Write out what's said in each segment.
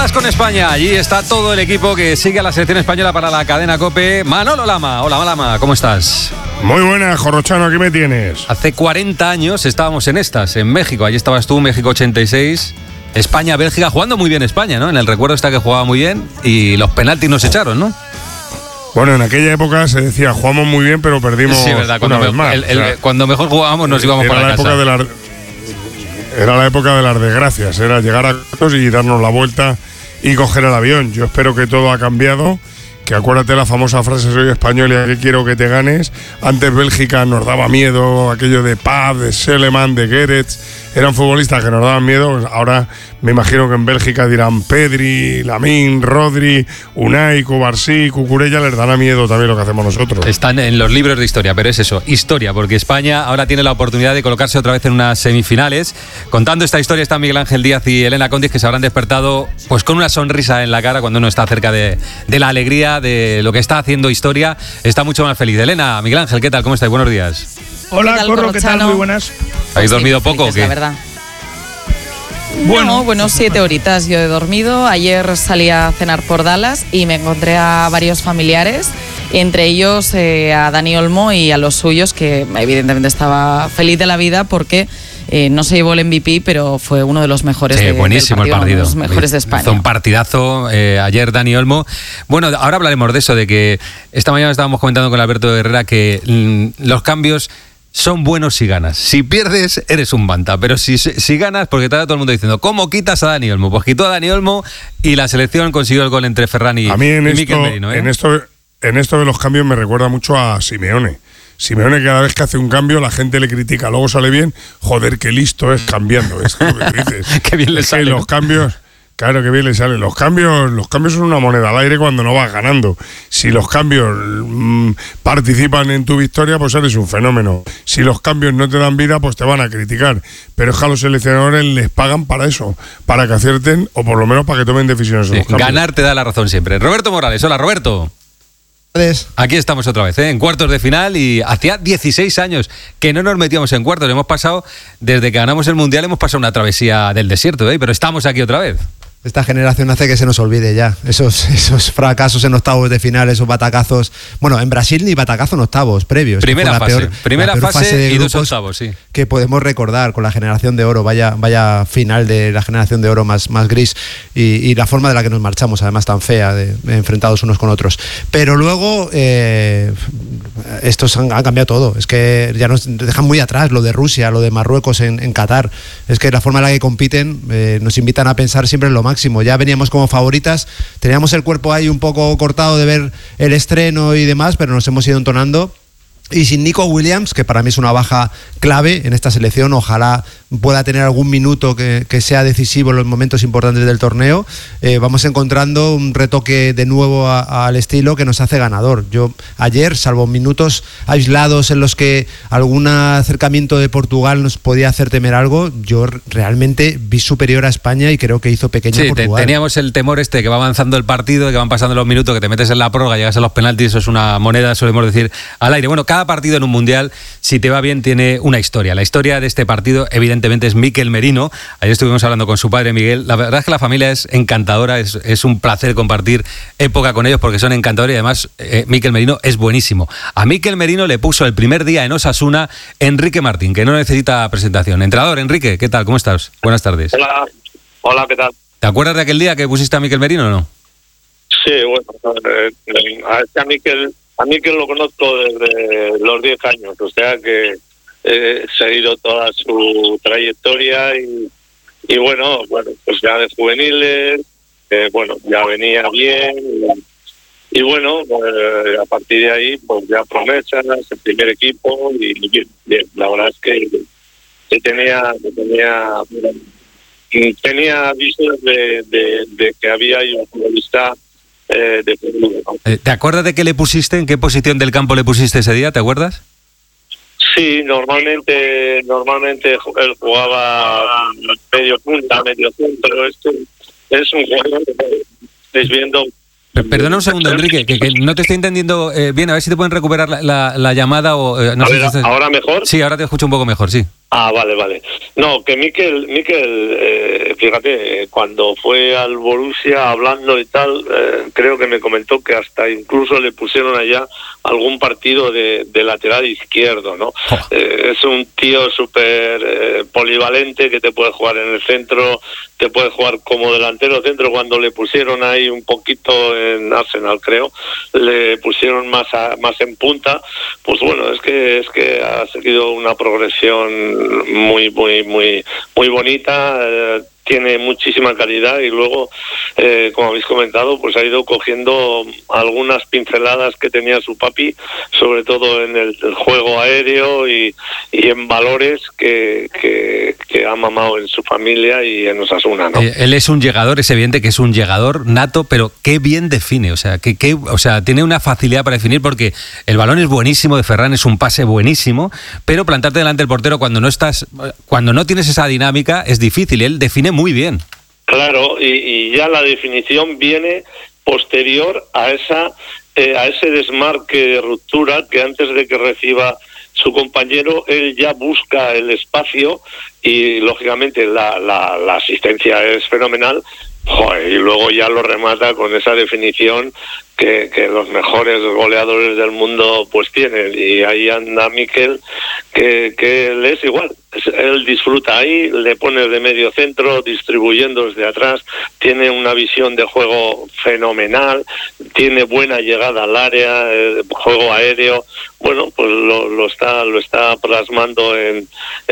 Días con España. Allí está todo el equipo que sigue a la selección española para la cadena COPE. Manolo Lama. Hola, Lama, ¿cómo estás? Muy buenas, Jorrochano, aquí me tienes. Hace 40 años estábamos en México. Allí estabas tú, México 86. España-Bélgica, jugando muy bien España, ¿no? En el recuerdo está que jugaba muy bien y los penaltis nos echaron, ¿no? Bueno, en aquella época se decía, jugamos muy bien, pero perdimos. Sí, verdad. Cuando mejor jugábamos nos íbamos para la casa. Era la época de las desgracias, era llegar a y darnos la vuelta y coger el avión. Yo espero que todo ha cambiado, que acuérdate la famosa frase, soy español y aquí quiero que te ganes. Antes Bélgica nos daba miedo, aquello de Paz, de Seleman, de Gerets, eran futbolistas que nos daban miedo. Ahora me imagino que en Bélgica dirán Pedri, Lamine, Rodri, Unai, Cubarsí, Cucurella, les dará miedo también lo que hacemos nosotros. Están en los libros de historia, pero es eso, historia, porque España ahora tiene la oportunidad de colocarse otra vez en unas semifinales. Contando esta historia está Miguel Ángel Díaz y Elena Condis, que se habrán despertado pues con una sonrisa en la cara cuando uno está cerca de la alegría de lo que está haciendo historia. Está mucho más feliz. Elena, Miguel Ángel, ¿qué tal? ¿Cómo estáis? Buenos días. Hola, Corro, ¿qué tal? Muy buenas. ¿Habéis dormido poco o qué? La verdad. Bueno, 7 horitas yo he dormido. Ayer salí a cenar por Dallas y me encontré a varios familiares, entre ellos a Dani Olmo y a los suyos, que evidentemente estaba feliz de la vida porque no se llevó el MVP, pero fue uno de los mejores buenísimo del partido, el partido. Uno de los mejores de España. Hizo un partidazo ayer Dani Olmo. Bueno, ahora hablaremos de eso, de que esta mañana estábamos comentando con Alberto Herrera que los cambios son buenos si ganas. Si pierdes, eres un banta. Pero si ganas, porque está todo el mundo diciendo, ¿cómo quitas a Dani Olmo? Pues quitó a Dani Olmo y la selección consiguió el gol entre Ferran y Mikel Merino. En esto de los cambios me recuerda mucho a Simeone. Simeone cada vez que hace un cambio la gente le critica, luego sale bien. Joder, qué listo es cambiando. Es lo que dices. Qué bien le sale. Los cambios... Claro que bien le sale. Los cambios son una moneda al aire cuando no vas ganando. Si los cambios participan en tu victoria, pues eres un fenómeno. Si los cambios no te dan vida, pues te van a criticar. Pero es que a los seleccionadores les pagan para eso, para que acierten o por lo menos para que tomen decisiones. Sí, ganar te da la razón siempre. Roberto Morales, hola Roberto. Aquí estamos otra vez, en cuartos de final, y hacía 16 años que no nos metíamos en cuartos. Hemos pasado, desde que ganamos el Mundial, hemos pasado una travesía del desierto, pero estamos aquí otra vez. Esta generación hace que se nos olvide ya esos fracasos en octavos de final, esos batacazos. Bueno, en Brasil ni batacazo en octavos previos. Primera fase y 2 octavos, sí. Que podemos recordar con la generación de oro, vaya final de la generación de oro más gris y la forma de la que nos marchamos, además tan fea, de enfrentados unos con otros. Pero luego estos han cambiado todo. Es que ya nos dejan muy atrás lo de Rusia, lo de Marruecos en Qatar. Es que la forma en la que compiten nos invitan a pensar siempre en lo máximo. Ya veníamos como favoritas, teníamos el cuerpo ahí un poco cortado de ver el estreno y demás, pero nos hemos ido entonando. Y sin Nico Williams, que para mí es una baja clave en esta selección, ojalá pueda tener algún minuto que sea decisivo en los momentos importantes del torneo, vamos encontrando un retoque de nuevo al estilo que nos hace ganador. Yo ayer, salvo minutos aislados en los que algún acercamiento de Portugal nos podía hacer temer algo, yo realmente vi superior a España y creo que hizo pequeña Portugal. Teníamos el temor que va avanzando el partido, que van pasando los minutos, que te metes en la prórroga, llegas a los penaltis, eso es una moneda, solemos decir, al aire. Bueno, cada partido en un mundial, si te va bien, tiene una historia. La historia de este partido, evidentemente, es Mikel Merino. Ayer estuvimos hablando con su padre Miguel. La verdad es que la familia es encantadora, es un placer compartir época con ellos porque son encantadores y además Mikel Merino es buenísimo. A Mikel Merino le puso el primer día en Osasuna Enrique Martín, que no necesita presentación. Entrenador, Enrique, ¿qué tal? ¿Cómo estás? Buenas tardes. Hola, ¿qué tal? ¿Te acuerdas de aquel día que pusiste a Mikel Merino o no? Sí, bueno, a Mikel lo conozco desde los 10 años, o sea que he seguido toda su trayectoria y bueno, pues ya de juveniles, ya venía bien y bueno, a partir de ahí pues ya promesas, el primer equipo y bien, la verdad es que tenía visos de que había un futbolista de futuro. ¿Te acuerdas de qué le pusiste? ¿En qué posición del campo le pusiste ese día? ¿Te acuerdas? Sí, normalmente él jugaba medio punta, medio centro. Es un jugador que estáis viendo. Perdona un segundo, Enrique, que no te estoy entendiendo bien. A ver si te pueden recuperar la llamada o no a sé ver, si ¿ahora mejor? Sí, ahora te escucho un poco mejor, sí. Vale. No, que Mikel, fíjate, cuando fue al Borussia hablando y tal, creo que me comentó que hasta incluso le pusieron allá algún partido de lateral izquierdo, ¿no? Es un tío súper polivalente, que te puede jugar en el centro, te puede jugar como delantero centro. Cuando le pusieron ahí un poquito en Arsenal, creo, le pusieron más en punta. Pues bueno, es que ha seguido una progresión muy bonita. Tiene muchísima calidad y luego, como habéis comentado, pues ha ido cogiendo algunas pinceladas que tenía su papi, sobre todo en el juego aéreo y en valores que ha mamado en su familia y en Osasuna, ¿no? Él es un llegador, es evidente que es un llegador nato, pero qué bien define, o sea, tiene una facilidad para definir, porque el balón es buenísimo de Ferran, es un pase buenísimo, pero plantarte delante del portero cuando no tienes esa dinámica es difícil. Él define muy bien. Claro, y ya la definición viene posterior a ese desmarque de ruptura, que antes de que reciba su compañero, él ya busca el espacio y lógicamente la asistencia es fenomenal. Joder, y luego ya lo remata con esa definición que los mejores goleadores del mundo pues tienen, y ahí anda Mikel, que él es igual, él disfruta ahí, le pone de medio centro, distribuyendo desde atrás, tiene una visión de juego fenomenal, tiene buena llegada al área, juego aéreo. Bueno, pues lo está plasmando en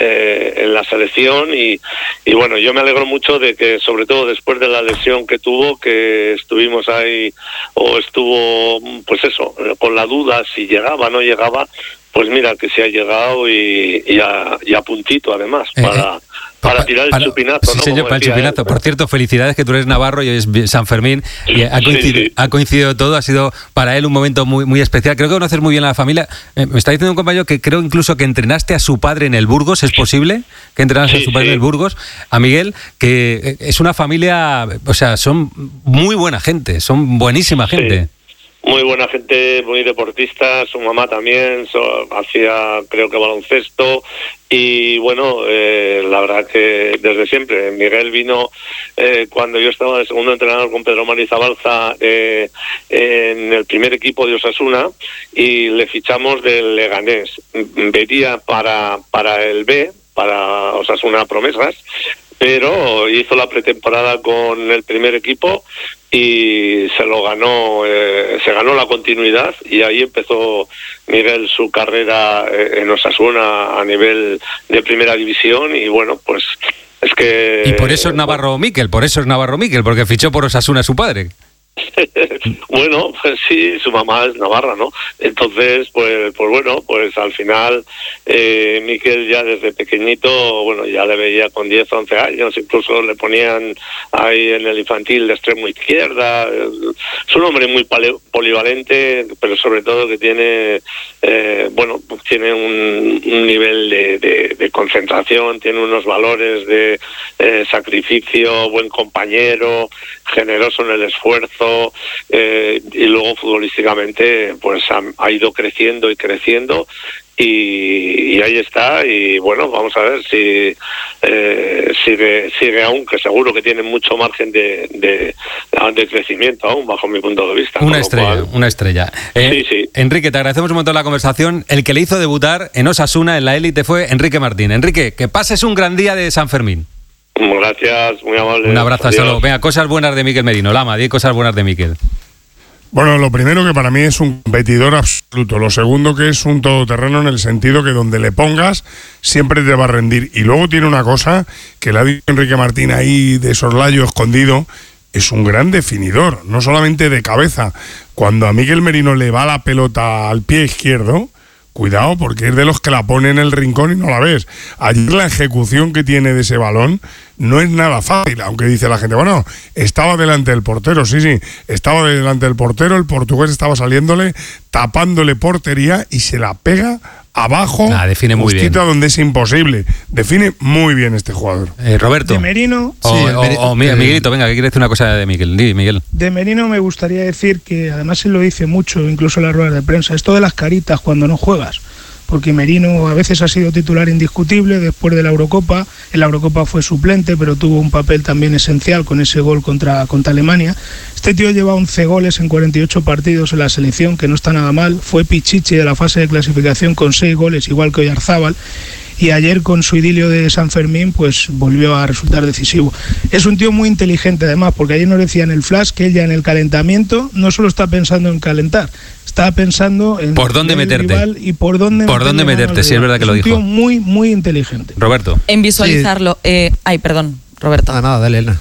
la selección y bueno, yo me alegro mucho de que, sobre todo después de la lesión que tuvo, que estuvimos ahí, o estuvo, pues eso, con la duda si llegaba o no llegaba, pues mira que se ha llegado y a puntito además, para tirar el chupinazo, sí, ¿no? señor, para el chupinazo. Por cierto, felicidades, que tú eres navarro y hoy es San Fermín, y ha coincidido todo, ha sido para él un momento muy, muy especial. Creo que conoces muy bien a la familia. Me está diciendo un compañero que creo incluso que entrenaste a su padre en el Burgos, ¿es posible? Que entrenaste a su padre en el Burgos, a Miguel, que es una familia, o sea, son muy buena gente, son buenísima gente. Muy buena gente, muy deportista, su mamá también hacía, creo que baloncesto, y bueno, la verdad que desde siempre. Miguel vino cuando yo estaba de segundo entrenador con Pedro Marizabalza en el primer equipo de Osasuna, y le fichamos del Leganés. Venía para el B, para Osasuna Promesas, pero hizo la pretemporada con el primer equipo y se ganó la continuidad, y ahí empezó Miguel su carrera en Osasuna a nivel de primera división. Y bueno, pues es que... Y por eso es Navarro Mikel, porque fichó por Osasuna a su padre. Bueno, pues sí, su mamá es navarra, ¿no? Entonces, pues bueno, pues al final Mikel ya desde pequeñito, bueno, ya le veía con 10, 11 años, incluso le ponían ahí en el infantil de extremo izquierda. Es un hombre muy polivalente, pero sobre todo que tiene, pues tiene un nivel de concentración, tiene unos valores de sacrificio, buen compañero, generoso en el esfuerzo, y luego futbolísticamente pues ha ido creciendo y ahí está. Y bueno, vamos a ver si sigue aún, que seguro que tiene mucho margen de crecimiento aún, bajo mi punto de vista. Una estrella. Sí. Enrique, te agradecemos un montón la conversación. El que le hizo debutar en Osasuna, en la élite, fue Enrique Martín. Enrique, que pases un gran día de San Fermín. Gracias, muy amable. Un abrazo, hasta luego. Venga, cosas buenas de Mikel Merino. Lama, di cosas buenas de Mikel. Bueno, lo primero, que para mí es un competidor absoluto. Lo segundo, que es un todoterreno en el sentido que donde le pongas siempre te va a rendir. Y luego tiene una cosa que le ha dicho Enrique Martín ahí de soslayo escondido: es un gran definidor, no solamente de cabeza. Cuando a Mikel Merino le va la pelota al pie izquierdo, cuidado, porque es de los que la pone en el rincón y no la ves. Ayer la ejecución que tiene de ese balón no es nada fácil, aunque dice la gente, bueno, estaba delante del portero. Sí, estaba delante del portero, el portugués estaba saliéndole, tapándole portería, y se la pega abajo, define muy bien, donde es imposible. Define muy bien este jugador. Roberto. De Merino. Miguelito, venga, que quiere decir una cosa de Mikel. Miguel. De Merino me gustaría decir que, además él lo dice mucho, incluso en las ruedas de prensa, esto de las caritas cuando no juegas. porque Merino a veces ha sido titular indiscutible después de la Eurocopa. En la Eurocopa fue suplente, pero tuvo un papel también esencial con ese gol contra Alemania. Este tío lleva 11 goles en 48 partidos en la selección, que no está nada mal. Fue Pichichi de la fase de clasificación con 6 goles, igual que Oyarzábal. Y ayer con su idilio de San Fermín pues volvió a resultar decisivo. Es un tío muy inteligente además, porque ayer nos decía en el flash que él ya en el calentamiento no solo está pensando en calentar, está pensando en por dónde meterte y por dónde meterte, sí, es verdad que lo dijo. Es un tío muy, muy inteligente. Roberto. En visualizarlo. Sí. Perdón, Roberto. Nada, dale, Elena.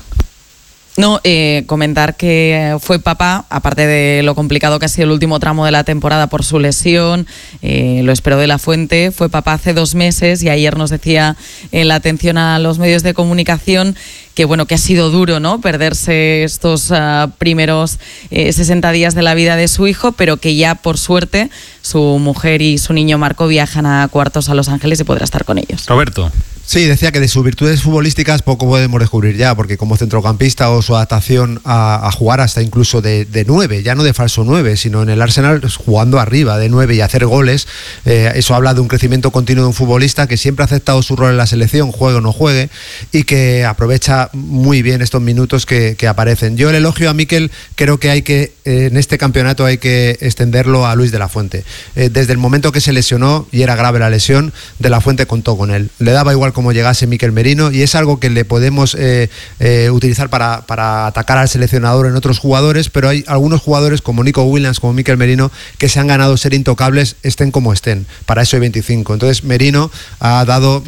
No, comentar que fue papá, aparte de lo complicado que ha sido el último tramo de la temporada por su lesión, lo esperó de la Fuente, fue papá hace 2 meses y ayer nos decía en la atención a los medios de comunicación que bueno, que ha sido duro, ¿no?, perderse estos primeros 60 días de la vida de su hijo, pero que ya por suerte su mujer y su niño Marco viajan a cuartos a Los Ángeles y podrá estar con ellos. Roberto. Sí, decía que de sus virtudes futbolísticas poco podemos descubrir ya, porque como centrocampista o su adaptación a jugar hasta incluso de 9, ya no de falso 9, sino en el Arsenal jugando arriba de 9 y hacer goles, eso habla de un crecimiento continuo de un futbolista que siempre ha aceptado su rol en la selección, juegue o no juegue, y que aprovecha muy bien estos minutos que aparecen. Yo el elogio a Mikel creo que hay que, en este campeonato hay que extenderlo a Luis de la Fuente. Desde el momento que se lesionó, y era grave la lesión, de la Fuente contó con él. Le daba igual como llegase Mikel Merino, y es algo que le podemos utilizar para atacar al seleccionador en otros jugadores, pero hay algunos jugadores como Nico Williams, como Mikel Merino, que se han ganado ser intocables, estén como estén. Para eso hay 25. Entonces Merino le ha dado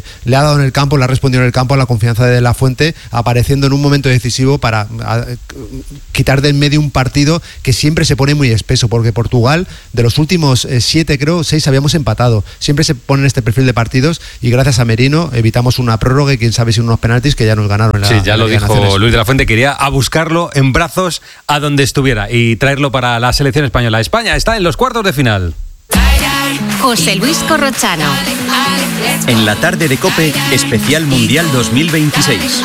en el campo, le ha respondido en el campo a la confianza de la Fuente, apareciendo en un momento decisivo para quitar de en medio un partido que siempre se pone muy espeso, porque Portugal, de los últimos 7, creo, 6 habíamos empatado. Siempre se ponen este perfil de partidos y gracias a Merino evitamos una prórroga y quién sabe si unos penaltis que ya nos ganaron. Sí, ya lo dijo Luis de la Fuente, quería a buscarlo en brazos a donde estuviera y traerlo para la selección española. España está en los cuartos de final. José Luis Corrochano. En la tarde de COPE, especial Mundial 2026.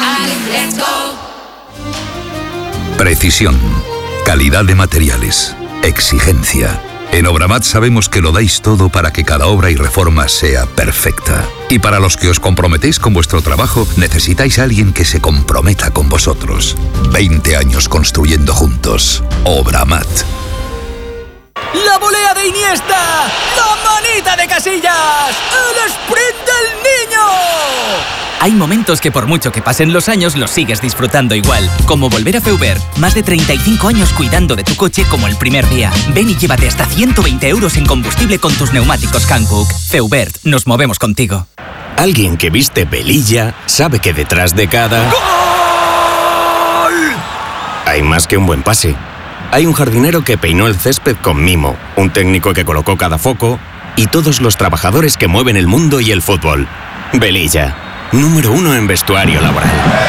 Precisión, calidad de materiales, exigencia. En Obramat sabemos que lo dais todo para que cada obra y reforma sea perfecta. Y para los que os comprometéis con vuestro trabajo, necesitáis a alguien que se comprometa con vosotros. 20 años construyendo juntos. Obramat. ¡La volea de Iniesta! ¡La manita de Casillas! ¡El sprint del niño! Hay momentos que por mucho que pasen los años los sigues disfrutando igual. Como volver a Feubert. Más de 35 años cuidando de tu coche como el primer día. Ven y llévate hasta 120 euros en combustible con tus neumáticos Hankook. Feubert, nos movemos contigo. Alguien que viste velilla sabe que detrás de cada... ¡Gol! Hay más que un buen pase. Hay un jardinero que peinó el césped con mimo, un técnico que colocó cada foco y todos los trabajadores que mueven el mundo y el fútbol. Velilla, número 1 en vestuario laboral.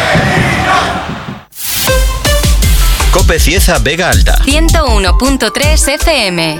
COPE Cieza Vega Alta. 101.3 FM.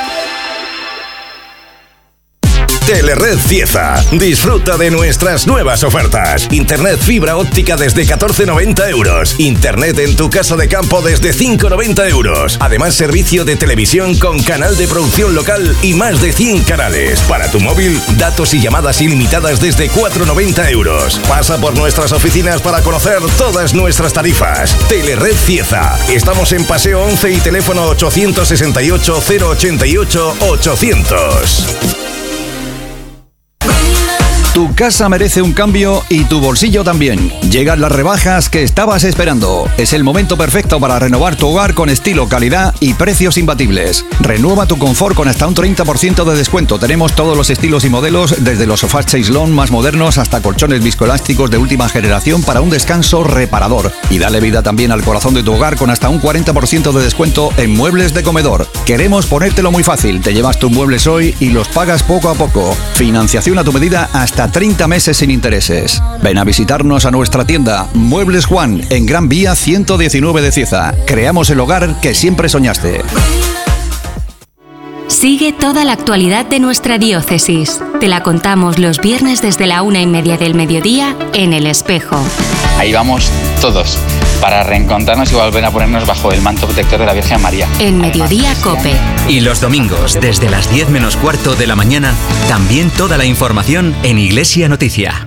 Telered Cieza. Disfruta de nuestras nuevas ofertas. Internet fibra óptica desde 14,90 euros. Internet en tu casa de campo desde 5,90 euros. Además, servicio de televisión con canal de producción local y más de 100 canales. Para tu móvil, datos y llamadas ilimitadas desde 4,90 euros. Pasa por nuestras oficinas para conocer todas nuestras tarifas. Telered Cieza. Estamos en Paseo 11 y teléfono 868 088 800. Tu casa merece un cambio y tu bolsillo también. Llegan las rebajas que estabas esperando. Es el momento perfecto para renovar tu hogar con estilo, calidad y precios imbatibles. Renueva tu confort con hasta un 30% de descuento. Tenemos todos los estilos y modelos, desde los sofás Chaiselón más modernos hasta colchones viscoelásticos de última generación para un descanso reparador. Y dale vida también al corazón de tu hogar con hasta un 40% de descuento en muebles de comedor. Queremos ponértelo muy fácil. Te llevas tus muebles hoy y los pagas poco a poco. Financiación a tu medida hasta 30 meses sin intereses. Ven a visitarnos a nuestra tienda Muebles Juan en Gran Vía 119 de Cieza. Creamos el hogar que siempre soñaste. Sigue toda la actualidad de nuestra diócesis. Te la contamos los viernes desde la 1:30 del mediodía en El Espejo. Ahí vamos todos. para reencontrarnos y volver a ponernos bajo el manto protector de la Virgen María. En Mediodía Cope. Y los domingos, desde las 10 menos cuarto de la mañana, también toda la información en Iglesia Noticia.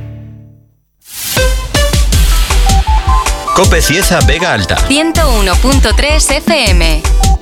Cope Cieza Vega Alta. 101.3 FM.